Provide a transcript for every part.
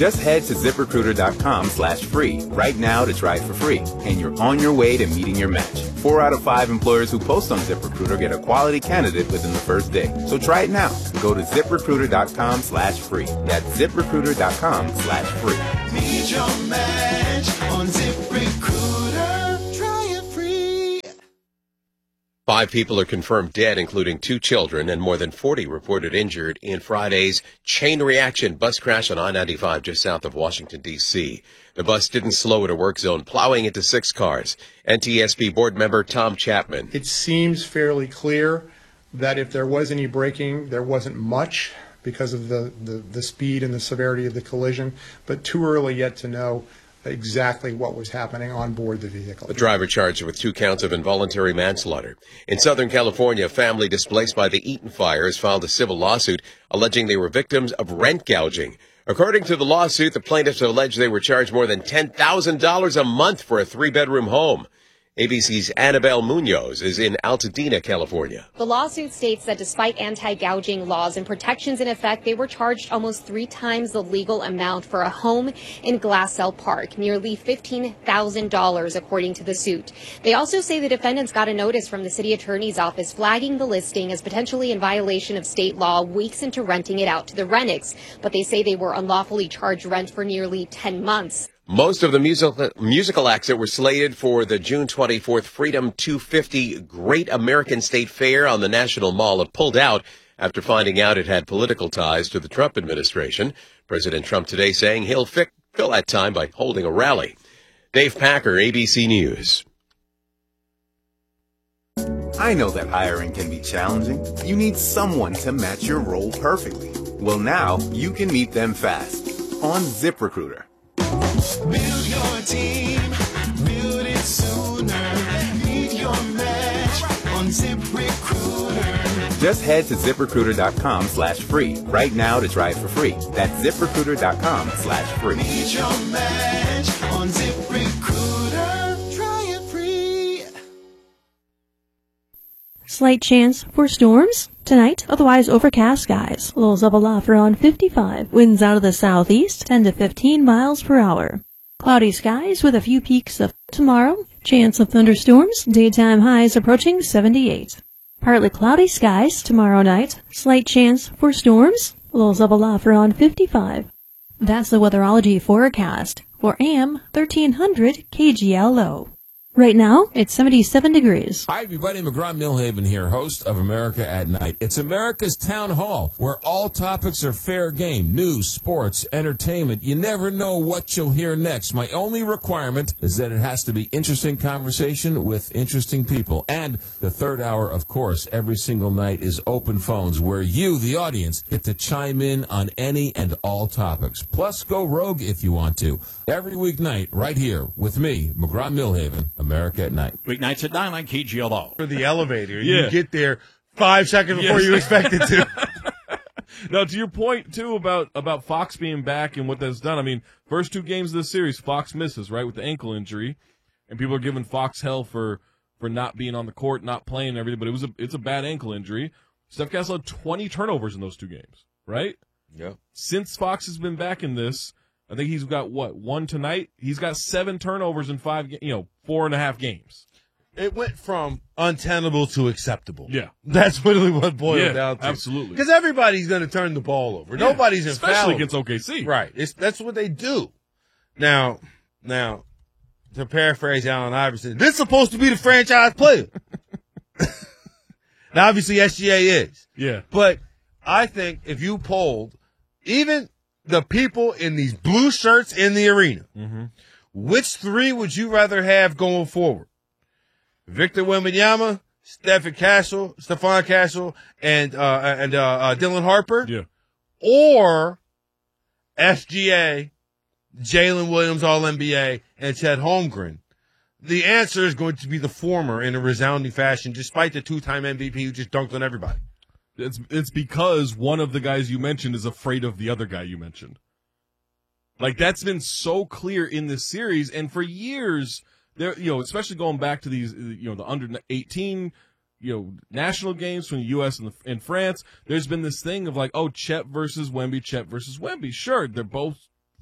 Just head to ZipRecruiter.com/free right now to try it for free, and you're on your way to meeting your match. 4 out of 5 employers who post on ZipRecruiter get a quality candidate within the first day. So try it now. Go to ZipRecruiter.com/free. That's ZipRecruiter.com/free. Meet your match on ZipRecruiter. Try it free. 5 people are confirmed dead, including 2 children, and more than 40 reported injured in Friday's chain reaction bus crash on I-95 just south of Washington, D.C. The bus didn't slow at a work zone, plowing into 6 cars. NTSB board member Tom Chapman. It seems fairly clear that if there was any braking, there wasn't much because of the speed and the severity of the collision, but too early yet to know exactly what was happening on board the vehicle. The driver charged with 2 counts of involuntary manslaughter. In Southern California, a family displaced by the Eaton fire has filed a civil lawsuit alleging they were victims of rent gouging. According to the lawsuit, the plaintiffs allege they were charged more than $10,000 a month for a 3-bedroom home. ABC's Annabelle Munoz is in Altadena, California. The lawsuit states that despite anti-gouging laws and protections in effect, they were charged almost 3 times the legal amount for a home in Glassell Park, nearly $15,000 according to the suit. They also say the defendants got a notice from the city attorney's office flagging the listing as potentially in violation of state law weeks into renting it out to the Rennicks, but they say they were unlawfully charged rent for nearly 10 months. Most of the musical acts that were slated for the June 24th Freedom 250 Great American State Fair on the National Mall have pulled out after finding out it had political ties to the Trump administration. President Trump today saying he'll fill that time by holding a rally. Dave Packer, ABC News. I know that hiring can be challenging. You need someone to match your role perfectly. Well, now you can meet them fast on ZipRecruiter. Build your team, build it sooner. Meet your match on ZipRecruiter. Just head to ZipRecruiter.com/free right now to try it for free. That's ZipRecruiter.com/free. Meet your match on ZipRecruiter. Try it free. Slight chance for storms tonight, otherwise overcast skies. Lows of aloft around 55. Winds out of the southeast, 10 to 15 miles per hour. Cloudy skies with a few peaks of tomorrow. Chance of thunderstorms. Daytime highs approaching 78. Partly cloudy skies tomorrow night. Slight chance for storms. Lows of aloft around 55. That's the weatherology forecast for AM 1300 KGLO. Right now, it's 77 degrees. Hi, everybody. McGraw-Milhaven here, host of America at Night. It's America's Town Hall, where all topics are fair game. News, sports, entertainment. You never know what you'll hear next. My only requirement is that it has to be interesting conversation with interesting people. And the third hour, of course, every single night is open phones, where you, the audience, get to chime in on any and all topics. Plus, go rogue if you want to. Every weeknight, right here with me, McGraw-Milhaven. America at Night. Weeknights at 9 on KGLO. For the elevator. Yeah. You get there 5 seconds before you expect it to. Now, to your point, too, about Fox being back and what that's done, I mean, first 2 games of the series, Fox misses, right, with the ankle injury, and people are giving Fox hell for not being on the court, not playing and everything, but it's a bad ankle injury. Steph Castle had 20 turnovers in those 2 games, right? Yeah. Since Fox has been back in this, I think he's got, 1 tonight? He's got 7 turnovers in 4.5 games. It went from untenable to acceptable. Yeah. That's really what boiled down to. Absolutely. Because everybody's going to turn the ball over. Yeah. Nobody's infallible. Especially against OKC. Right. That's what they do. Now, to paraphrase Allen Iverson, this is supposed to be the franchise player. Now, obviously, SGA is. Yeah. But I think if you polled even the people in these blue shirts in the arena, which 3 would you rather have going forward? Victor Wembanyama, Stephon Castle, and Dylan Harper? Yeah. Or SGA, Jalen Williams, All-NBA, and Chet Holmgren? The answer is going to be the former in a resounding fashion, despite the 2-time MVP who just dunked on everybody. It's because one of the guys you mentioned is afraid of the other guy you mentioned. Like, that's been so clear in this series, and for years, there, especially going back to these, the under 18, national games from the U.S. and France, there's been this thing of like, oh, Chet versus Wemby. Sure, they're both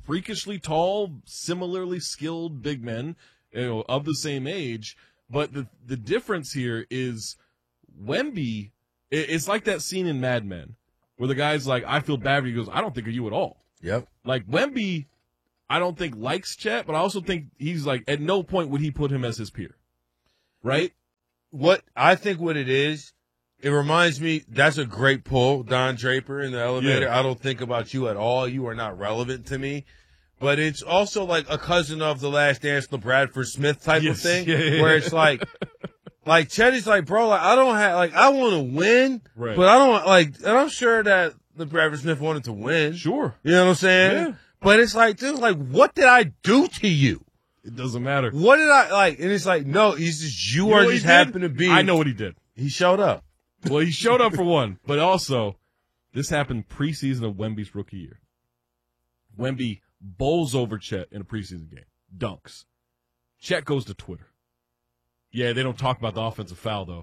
freakishly tall, similarly skilled big men, of the same age. But the difference here is Wemby. It's like that scene in Mad Men where the guy's like, I feel bad for you. He goes, I don't think of you at all. Yep. Like Wemby, I don't think likes Chet, but I also think he's like, at no point would he put him as his peer. Right? What it is, it reminds me, that's a great pull, Don Draper in the elevator. Yeah. I don't think about you at all. You are not relevant to me. But it's also like a cousin of The Last Dance, the Bradford Smith type of thing, where it's like Chet is like, bro, like, I don't have, like, I want to win, Right. but I don't, like, and I'm sure that the Bradford Smith wanted to win. Sure. You know what I'm saying? Yeah. But it's like, dude, like, what did I do to you? It doesn't matter. What did I, like, and it's like, no, he's just, you know are what just he did? happen to be. I know what he did. He showed up. Well, he showed up for one, but also, this happened preseason of Wemby's rookie year. Wemby bowls over Chet in a preseason game. Dunks. Chet goes to Twitter. Yeah, they don't talk about the offensive foul, though.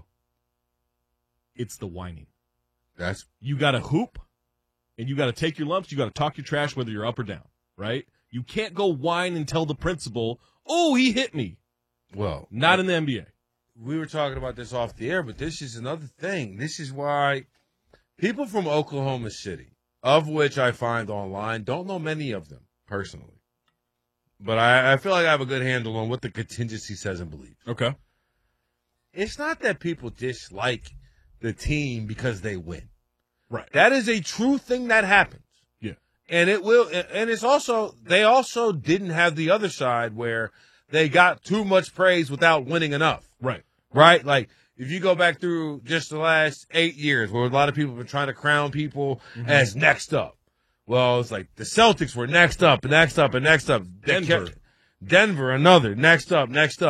It's the whining. You got to hoop, and you got to take your lumps. You got to talk your trash whether you're up or down, right? You can't go whine and tell the principal, oh, he hit me. Well, not in the NBA. We were talking about this off the air, but this is another thing. This is why people from Oklahoma City, of which I find online, don't know many of them personally. But I feel like I have a good handle on what the contingency says and believes. Okay. It's not that people dislike the team because they win. Right. That is a true thing that happens. Yeah. And it will, and it's also, they also didn't have the other side where they got too much praise without winning enough. Right. Right? Like, if you go back through just the last 8 years where a lot of people have been trying to crown people as next up. Well, it's like the Celtics were next up and next up and next up. Denver, another, next up.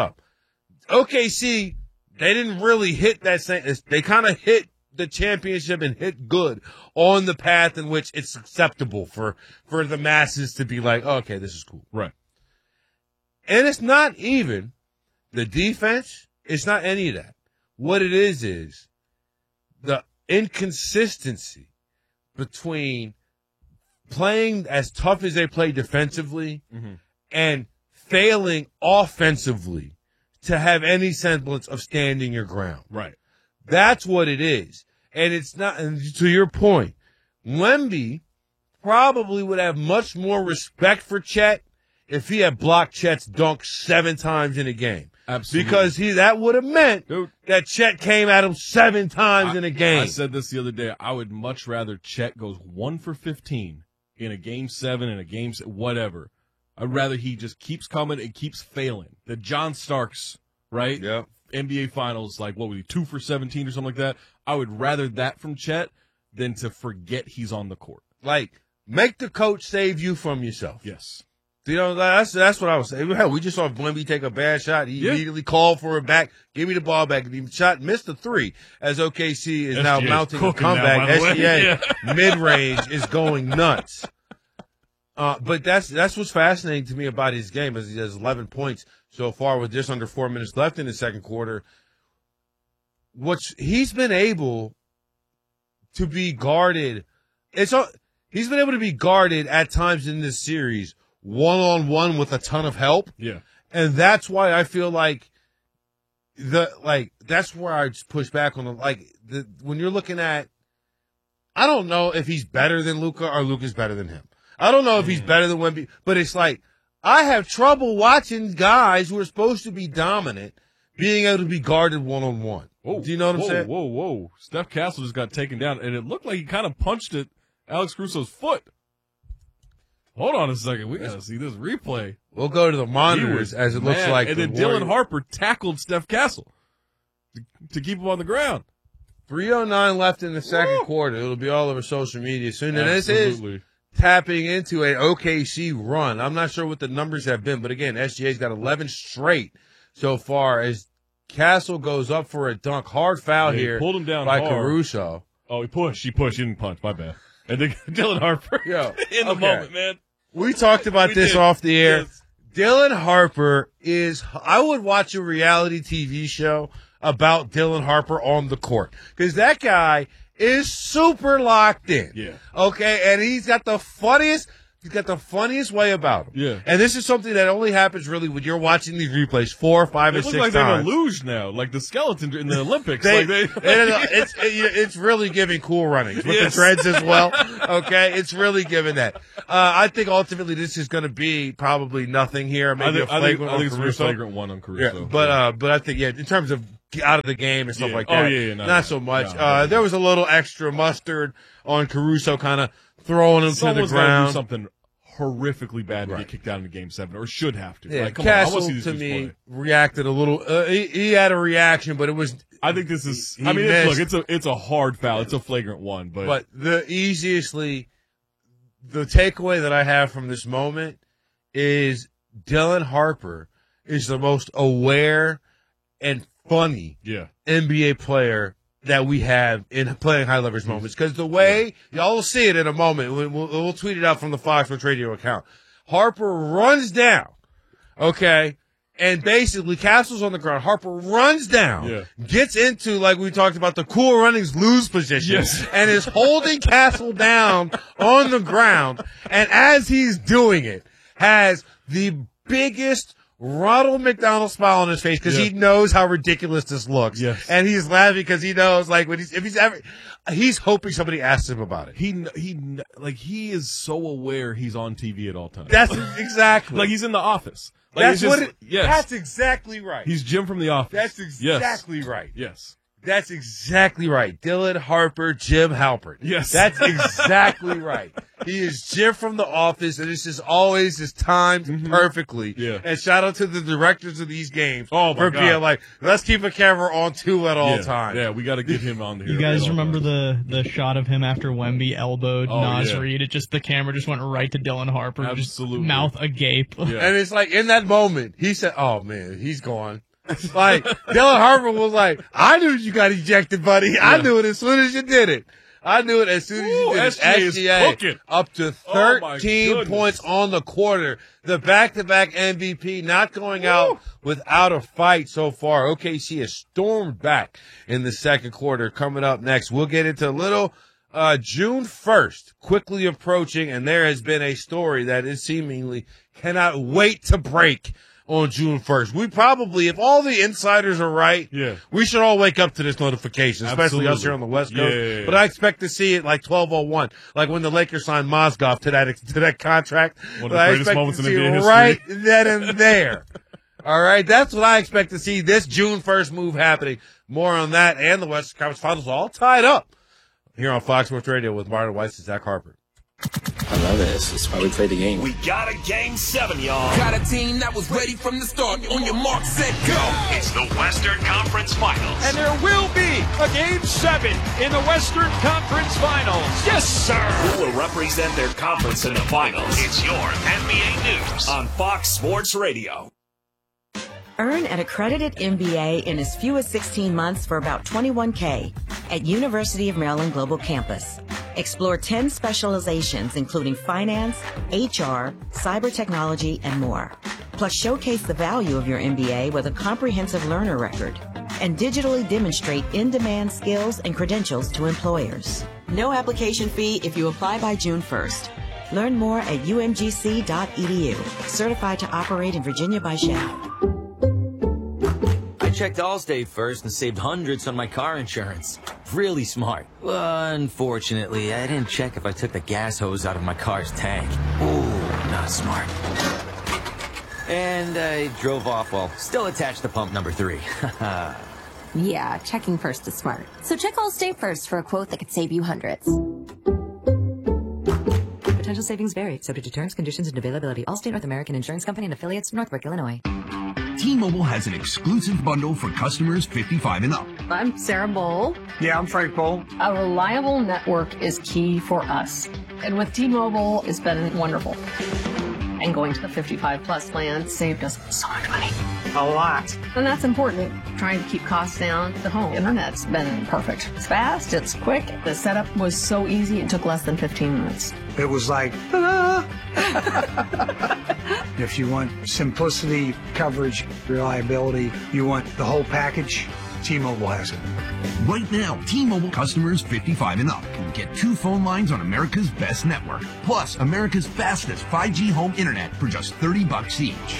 OKC, they didn't really hit that same, they kind of hit the championship and hit good on the path in which it's acceptable for the masses to be like, oh, okay, this is cool. Right. And it's not even the defense. It's not any of that. What it is the inconsistency between playing as tough as they play defensively and failing offensively to have any semblance of standing your ground. Right. That's what it is. And it's not, and to your point, Wemby probably would have much more respect for Chet if he had blocked Chet's dunk 7 times in a game. Absolutely. Because that would have meant that Chet came at him 7 times in a game. I said this the other day. I would much rather Chet goes 1 for 15 in a game 7, in a game, whatever. I'd rather he just keeps coming and keeps failing. The John Starks, right? Yeah. NBA Finals, like, what was he, 2 for 17 or something like that? I would rather that from Chet than to forget he's on the court. Like, make the coach save you from yourself. Yes. You know, that's what I was saying. Hell, we just saw Wemby take a bad shot. He immediately called for it back. Give me the ball back. He shot, missed the 3 as OKC is now mounting a comeback. SGA mid-range is going nuts. But that's what's fascinating to me about his game is he has 11 points so far with just under 4 minutes left in the second quarter. He's been able to be guarded. He's been able to be guarded at times in this series one-on-one with a ton of help. Yeah. And that's why I feel like that's where I just push back on when you're looking at, I don't know if he's better than Luka or Luka's better than him. I don't know if he's better than Wemby, but it's like, I have trouble watching guys who are supposed to be dominant being able to be guarded one-on-one. Do you know what I'm saying? Whoa. Steph Castle just got taken down, and it looked like he kind of punched at Alex Caruso's foot. Hold on a second. We got to see this replay. We'll go to the monitors as it looks like. And then Dylan Harper tackled Steph Castle to keep him on the ground. 3:09 left in the second quarter. It'll be all over social media soon. And this is tapping into an OKC run. I'm not sure what the numbers have been, but again, SGA's got 11 straight so far as Castle goes up for a dunk. Hard foul here. Pulled him down by hard. Caruso. Oh, he pushed. He didn't punch. My bad. And then Dylan Harper in the moment, man. We talked about this off the air. Yes. Dylan Harper I would watch a reality TV show about Dylan Harper on the court because that guy is super locked in. Yeah. Okay. And he's got the funniest, He's got the funniest way about him. Yeah. And this is something that only happens really when you're watching these replays 4, 5, They and look 6 like times. they're in a luge now, like the skeleton in the Olympics. It's really giving Cool Runnings with the dreads as well. Okay, it's really giving that. I think ultimately this is going to be probably nothing here. Maybe a flagrant. I think it's a Caruso. flagrant one on Caruso. Yeah, but I think in terms of out of the game and stuff like that, not so much. There was a little extra mustard on Caruso, kind of throwing him to the ground. Do something horrifically bad to get kicked out in Game 7, or should have to. Yeah, Like, come on, I want to Castle see these to dudes me play. reacted a little. He had a reaction, but it was. I think this is. He I mean, missed. it's a hard foul. It's a flagrant one, but the takeaway that I have from this moment is Dylan Harper is the most aware and funny NBA player that we have in playing high leverage moments. Because the way, y'all will see it in a moment, we'll tweet it out from the Fox Sports Radio account. Harper runs down, okay, and basically Castle's on the ground. Harper runs down, gets into, like we talked about, the Cool Runnings lose position, and is holding Castle down on the ground. And as he's doing it, has the biggest Ronald McDonald smile on his face because he knows how ridiculous this looks. And he's laughing because he knows, like, he's hoping somebody asks him about it. He is so aware he's on TV at all times. That's exactly. Like he's in the office. Like that's exactly right. He's Jim from The Office. That's exactly right. Yes. That's exactly right. Dylan Harper, Jim Halpert. Yes. That's exactly right. He is Jim from The Office, and this is always his timed perfectly. Yeah. And shout out to the directors of these games for being like, let's keep a camera on 2 at all times. Yeah, we got to get him on here. You guys remember the shot of him after Wemby elbowed Nas Reed? The camera just went right to Dylan Harper. Absolutely. Just mouth agape. And it's like, in that moment, he said, oh man, he's gone. Like, Dylan Harper was like, I knew you got ejected, buddy. I knew it as soon as you did it. I knew it as soon as you did it. SGA up to 13 points on the quarter. The back-to-back MVP not going out without a fight so far. OKC has stormed back in the second quarter. Coming up next, we'll get into a little June 1st, quickly approaching, and there has been a story that is seemingly cannot wait to break on June 1st. We probably, if all the insiders are right, we should all wake up to this notification, especially us here on the West Coast. But I expect to see it like 12:01, like when the Lakers signed Mozgov to that contract. One of the greatest moments in NBA history. Right then and there. All right, that's what I expect to see this June 1st move happening. More on that and the Western Conference Finals all tied up here on Fox Sports Radio with Martin Weiss and Zach Harper. I love it. It's why we play the game. We got a Game 7, y'all. Got a team that was ready from the start. On your mark, set, go. It's the Western Conference Finals. And there will be a Game 7 in the Western Conference Finals. Yes, sir. Who will represent their conference in the finals? It's your NBA News on Fox Sports Radio. Earn an accredited MBA in as few as 16 months for about $21K at University of Maryland Global Campus. Explore 10 specializations, including finance, HR, cyber technology, and more. Plus, showcase the value of your MBA with a comprehensive learner record and digitally demonstrate in-demand skills and credentials to employers. No application fee if you apply by June 1st. Learn more at umgc.edu. Certified to operate in Virginia by Shell. I checked Allstate first and saved hundreds on my car insurance. Really smart. Unfortunately, I didn't check if I took the gas hose out of my car's tank. Ooh, not smart. And I drove off while still attached to pump number 3. Yeah, checking first is smart. So check Allstate first for a quote that could save you hundreds. Potential savings vary, subject to terms, conditions, and availability. Allstate North American Insurance Company and affiliates, Northbrook, Illinois. T-Mobile has an exclusive bundle for customers 55 and up. I'm Sarah Bowl. Yeah, I'm Frank Bowl. A reliable network is key for us. And with T-Mobile, it's been wonderful. And going to the 55-plus plan saved us so much money. A lot. And that's important. Trying to keep costs down. The home internet's been perfect. It's fast, it's quick. The setup was so easy, it took less than 15 minutes. It was like, ta-da! If you want simplicity, coverage, reliability, you want the whole package, T-Mobile has it. Right now, T-Mobile customers 55 and up can get 2 phone lines on America's best network, plus America's fastest 5G home internet for just $30 each.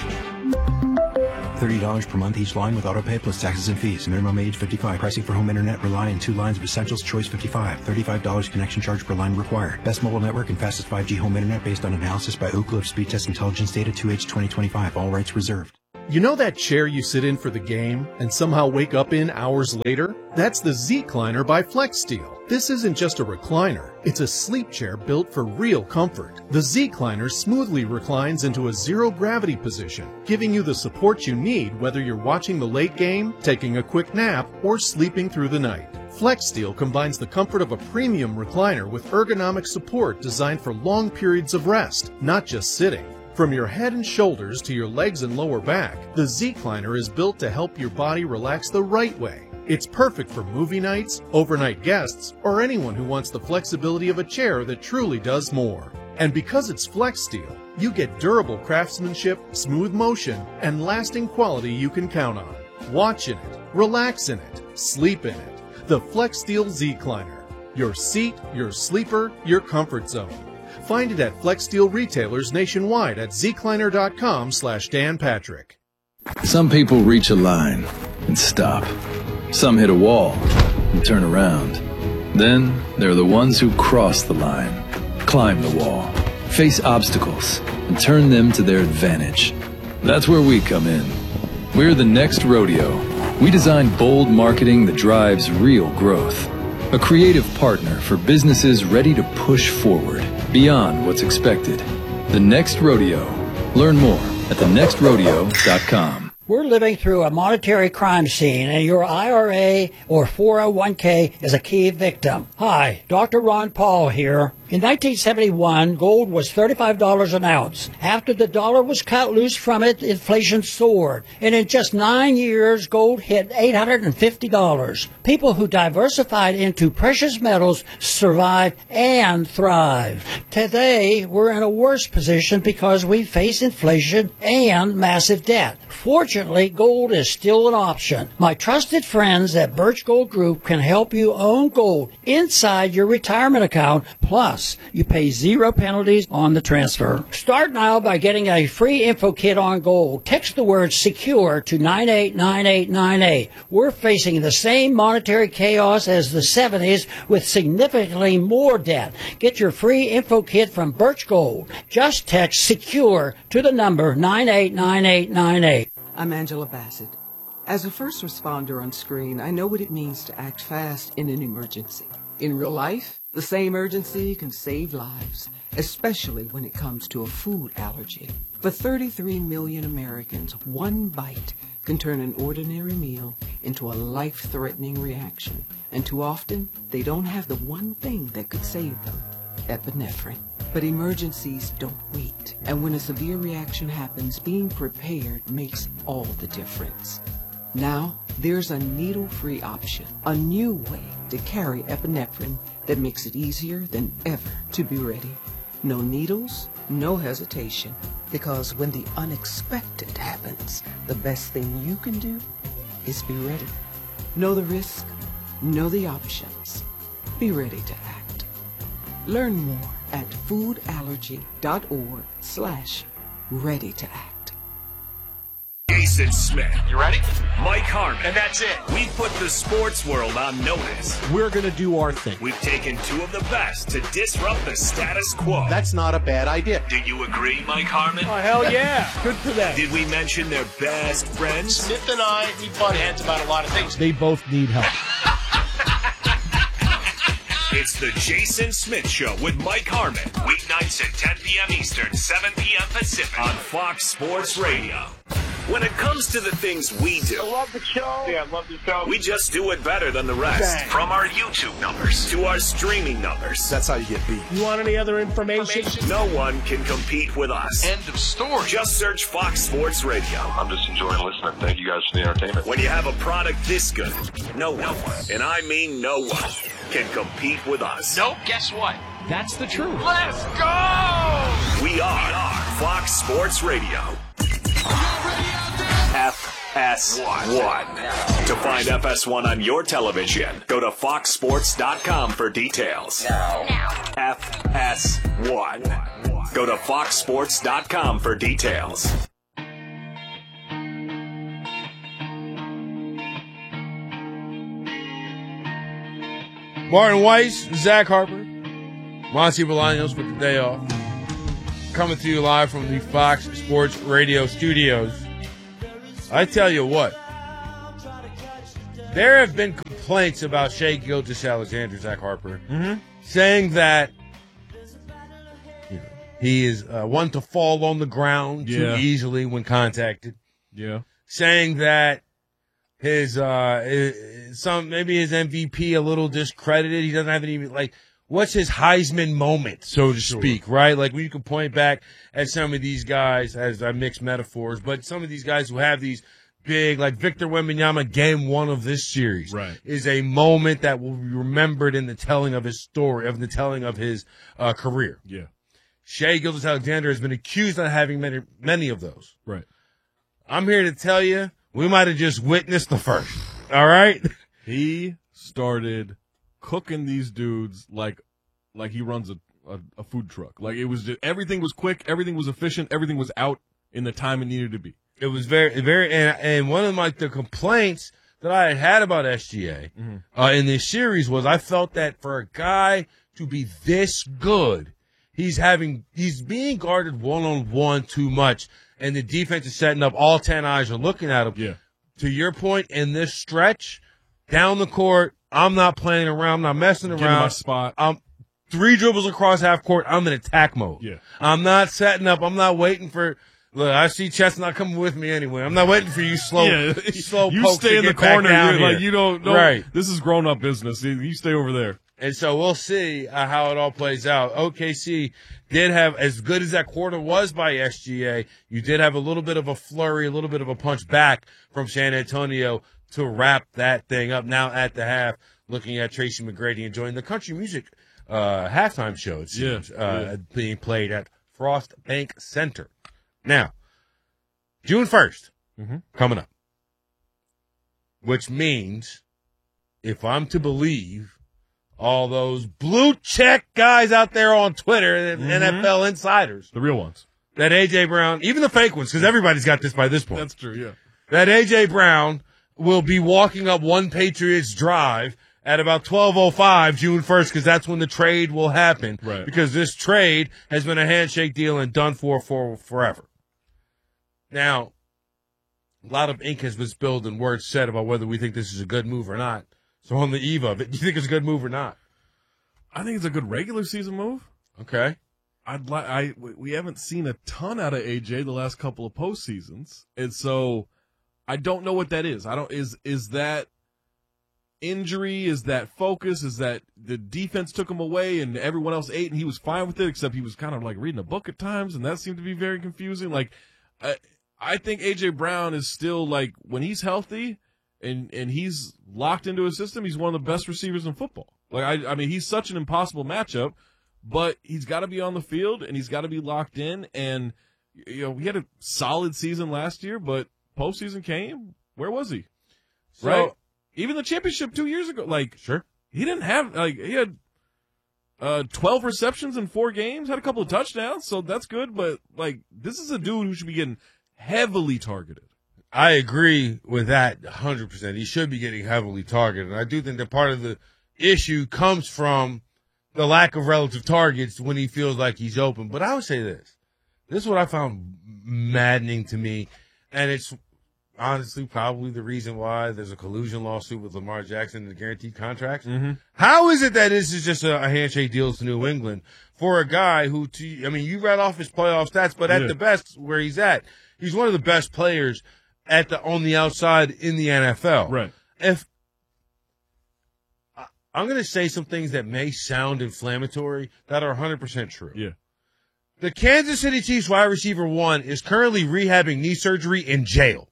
$30 per month each line with autopay plus taxes and fees. Minimum age 55. Pricing for home internet. Rely on 2 lines of Essentials. Choice 55. $35 connection charge per line required. Best mobile network and fastest 5G home internet based on analysis by Ookla of Speed Test Intelligence data 2H 2025. All rights reserved. You know that chair you sit in for the game and somehow wake up in hours later? That's the Z-Cliner by FlexSteel. This isn't just a recliner, it's a sleep chair built for real comfort. The Z-Cliner smoothly reclines into a zero-gravity position, giving you the support you need whether you're watching the late game, taking a quick nap, or sleeping through the night. FlexSteel combines the comfort of a premium recliner with ergonomic support designed for long periods of rest, not just sitting. From your head and shoulders to your legs and lower back, the Z-Cliner is built to help your body relax the right way. It's perfect for movie nights, overnight guests, or anyone who wants the flexibility of a chair that truly does more. And because it's FlexSteel, you get durable craftsmanship, smooth motion, and lasting quality you can count on. Watch in it, relax in it, sleep in it. The FlexSteel Z-Cliner. Your seat, your sleeper, your comfort zone. Find it at FlexSteel retailers nationwide at zcliner.com/Dan Patrick. Some people reach a line and stop. Some hit a wall and turn around. Then there are the ones who cross the line, climb the wall, face obstacles, and turn them to their advantage. That's where we come in. We're the next rodeo. We design bold marketing that drives real growth. A creative partner for businesses ready to push forward beyond what's expected. The Next Rodeo. Learn more at thenextrodeo.com. We're living through a monetary crime scene, and your IRA or 401k is a key victim. Hi, Dr. Ron Paul here. In 1971, gold was $35 an ounce. After the dollar was cut loose from it, inflation soared. And in just 9 years, gold hit $850. People who diversified into precious metals survived and thrived. Today, we're in a worse position because we face inflation and massive debt. Fortunately, gold is still an option. My trusted friends at Birch Gold Group can help you own gold inside your retirement account, plus you pay 0 penalties on the transfer. Start now by getting a free info kit on gold. Text the word SECURE to 989898. We're facing the same monetary chaos as the 70s with significantly more debt. Get your free info kit from Birch Gold. Just text SECURE to the number 989898. I'm Angela Bassett. As a first responder on screen, I know what it means to act fast in an emergency. In real life, the same urgency can save lives, especially when it comes to a food allergy. For 33 million Americans, one bite can turn an ordinary meal into a life-threatening reaction. And too often, they don't have the one thing that could save them, epinephrine. But emergencies don't wait. And when a severe reaction happens, being prepared makes all the difference. Now, there's a needle-free option, a new way to carry epinephrine that makes it easier than ever to be ready. No needles, no hesitation, because when the unexpected happens, the best thing you can do is be ready. Know the risk, know the options, be ready to act. Learn more at foodallergy.org/ready to act. Jason Smith. You ready? Mike Harmon. And that's it. We put the sports world on notice. We're going to do our thing. We've taken 2 of the best to disrupt the status quo. That's not a bad idea. Do you agree, Mike Harmon? Oh, hell yeah. Good for them. Did we mention their best friends? Smith and I, we butt heads about a lot of things. They both need help. It's the Jason Smith Show with Mike Harmon. Weeknights at 10 p.m. Eastern, 7 p.m. Pacific on Fox Sports Radio. When it comes to the things we do, I love the show. Yeah, I love the show. We just do it better than the rest. Bang. From our YouTube numbers to our streaming numbers. That's how you get beat. You want any other information? No one can compete with us. End of story. Just search Fox Sports Radio. I'm just enjoying listening. Thank you guys for the entertainment. When you have a product this good, no one, and I mean no one, can compete with us. Nope, guess what? That's the truth. Let's go! We are Fox Sports Radio. FS1. To find FS1 on your television, go to foxsports.com for details. FS1. Go to foxsports.com for details. Martin Weiss, Zach Harper, Monty Bolaños with the day off. Coming to you live from the Fox Sports Radio studios. I tell you what, there have been complaints about Shai Gilgeous-Alexander, Zach Harper, saying that he is one to fall on the ground too easily when contacted. Yeah. Saying that his maybe his MVP a little discredited. He doesn't have any what's his Heisman moment, so to speak, right? Like we can point back at some of these guys as I mix metaphors, but some of these guys who have these big, like Victor Wembanyama, game 1 of this series, is a moment that will be remembered in the telling of his story, of the telling of his career. Yeah. Shai Gilgeous-Alexander has been accused of having many of those. Right. I'm here to tell you, we might have just witnessed the first. All right? He started cooking these dudes like he runs a food truck. Like it was just, everything was quick, everything was efficient, everything was out in the time it needed to be. It was very, very, and one of the complaints that I had about SGA in this series was I felt that for a guy to be this good, he's being guarded one-on-one too much, and the defense is setting up, all 10 eyes are looking at him. Yeah. To your point, in this stretch, down the court, I'm not playing around, I'm not messing around. Getting my spot. I'm 3 dribbles across half court, I'm in attack mode. Yeah. I'm not setting up, I'm not waiting for, look, I see Chestnut coming with me anyway. I'm not waiting for you slow you pokes stay in to the get back corner, down you're here. like you don't Right. This is grown up business. You stay over there. And so we'll see how it all plays out. OKC did have, as good as that quarter was by SGA, you did have a little bit of a flurry, a little bit of a punch back from San Antonio to wrap that thing up. Now at the half, looking at Tracy McGrady enjoying the country music halftime show, it seems, being played at Frost Bank Center. Now, June 1st, coming up, which means, if I'm to believe all those blue check guys out there on Twitter, NFL insiders, the real ones, that A.J. Brown, even the fake ones, because everybody's got this by this point. That's true, yeah. That A.J. Brown will be walking up One Patriots Drive at about 12:05 June 1st, because that's when the trade will happen. Right. Because this trade has been a handshake deal and done for forever. Now, a lot of ink has been spilled and words said about whether we think this is a good move or not. So on the eve of it, do you think it's a good move or not? I think it's a good regular season move. Okay. We haven't seen a ton out of AJ the last couple of postseasons, and so I don't know what that is. Is that injury? Is that focus? Is that the defense took him away and everyone else ate and he was fine with it, except he was kind of like reading a book at times, and that seemed to be very confusing. Like, I think AJ Brown is still, like, when he's healthy and he's locked into his system, he's one of the best receivers in football. Like, I mean, he's such an impossible matchup, but he's got to be on the field and he's got to be locked in. And, you know, he had a solid season last year, but postseason came. Where was he? So, right? Even the championship 2 years ago, like, sure, he didn't have, like, he had 12 receptions in 4 games, had a couple of touchdowns, so that's good. But, like, this is a dude who should be getting heavily targeted. I agree with that 100%. He should be getting heavily targeted. And I do think that part of the issue comes from the lack of relative targets when he feels like he's open. But I would say this. This is what I found maddening to me, and it's honestly probably the reason why there's a collusion lawsuit with Lamar Jackson and the guaranteed contracts. How is it that this is just a handshake deal to New England for a guy who, I mean, you read off his playoff stats, but at the best where he's at, he's one of the best players on the outside in the NFL. Right. If I'm going to say some things that may sound inflammatory that are 100% true. Yeah. The Kansas City Chiefs wide receiver 1 is currently rehabbing knee surgery in jail.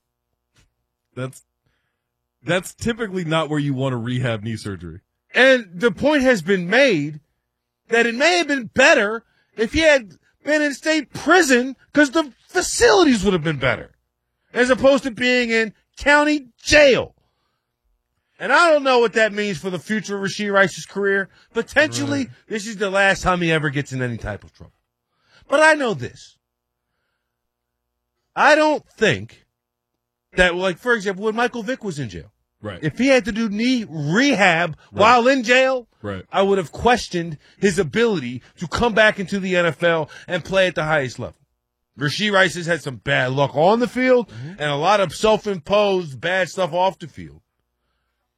That's typically not where you want to rehab knee surgery. And the point has been made that it may have been better if he had been in state prison because the facilities would have been better, as opposed to being in County Jail. And I don't know what that means for the future of Rashee Rice's career. Potentially, this is the last time he ever gets in any type of trouble. But I know this. I don't think that, like, for example, when Michael Vick was in jail, right? If he had to do knee rehab while in jail, I would have questioned his ability to come back into the NFL and play at the highest level. Rashee Rice has had some bad luck on the field and a lot of self-imposed bad stuff off the field.